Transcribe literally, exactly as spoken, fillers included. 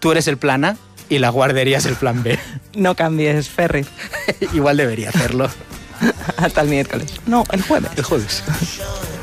tú eres el plan A y la guardería es el plan B. No cambies, Ferri. Igual debería hacerlo. Hasta el miércoles. No, el jueves. El jueves.